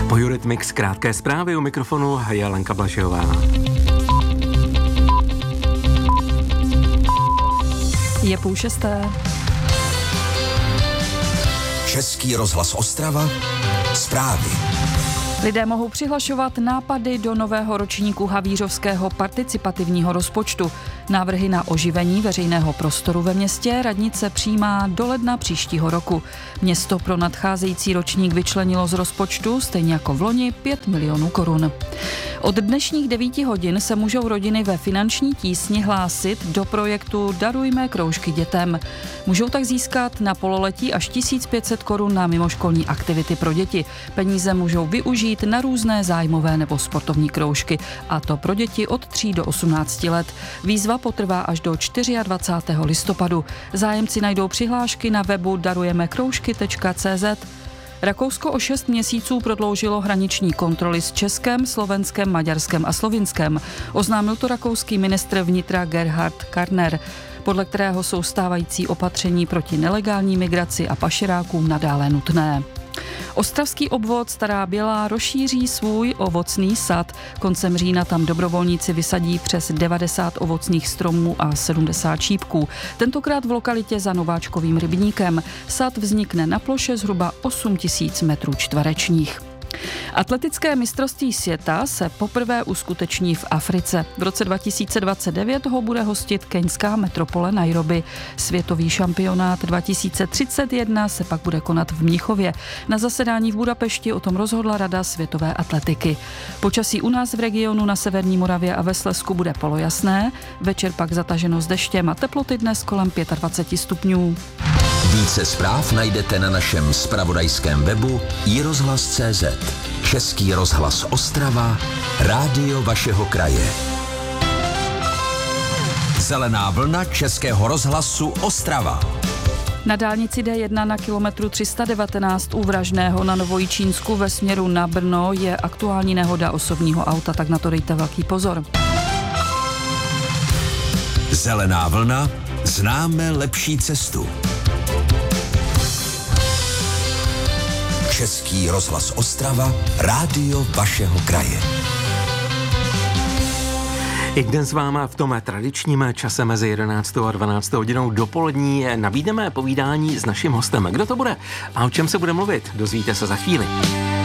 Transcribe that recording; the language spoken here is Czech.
Po Eurythmics krátké zprávy, u mikrofonu je Lenka Blažová. Je 5:30. Český rozhlas Ostrava, zprávy. Lidé mohou přihlašovat nápady do nového ročníku havířovského participativního rozpočtu. Návrhy na oživení veřejného prostoru ve městě radnice přijímá do ledna příštího roku. Město pro nadcházející ročník vyčlenilo z rozpočtu, stejně jako v loni, 5 milionů korun. Od dnešních 9 hodin se můžou rodiny ve finanční tísni hlásit do projektu Darujme kroužky dětem. Můžou tak získat na pololetí až 1500 korun na mimoškolní aktivity pro děti. Peníze můžou využít na různé zájmové nebo sportovní kroužky, a to pro děti od 3 do 18 let. Výzva potrvá až do 24. listopadu. Zájemci najdou přihlášky na webu darujemekroužky.cz. Rakousko o 6 měsíců prodloužilo hraniční kontroly s Českem, Slovenskem, Maďarskem a Slovinskem. Oznámil to rakouský ministr vnitra Gerhard Karner, podle kterého jsou stávající opatření proti nelegální migraci a pašerákům nadále nutné. Ostravský obvod Stará Bělá rozšíří svůj ovocný sad. Koncem října tam dobrovolníci vysadí přes 90 ovocných stromů a 70 šípků. Tentokrát v lokalitě za Nováčkovým rybníkem. Sad vznikne na ploše zhruba 8 000 metrů čtverečních. Atletické mistrovství světa se poprvé uskuteční v Africe. V roce 2029 ho bude hostit keňská metropole Nairobi. Světový šampionát 2031 se pak bude konat v Mnichově. Na zasedání v Budapešti o tom rozhodla Rada světové atletiky. Počasí u nás v regionu na severní Moravě a ve Slezsku bude polojasné, večer pak zataženo s deštěm a teploty dnes kolem 25 stupňů. Více zpráv najdete na našem zpravodajském webu iRozhlas.cz. Český rozhlas Ostrava, rádio vašeho kraje. Zelená vlna Českého rozhlasu Ostrava. Na dálnici D1 na kilometru 319 u Vražného na Novojičínsku ve směru na Brno je aktuální nehoda osobního auta, tak na to dejte velký pozor. Zelená vlna, známe lepší cestu. Český rozhlas Ostrava, rádio vašeho kraje. I dnes s váma v tom tradičním čase mezi 11. a 12. hodinou dopolední nabídneme povídání s naším hostem. Kdo to bude a o čem se bude mluvit, dozvíte se za chvíli.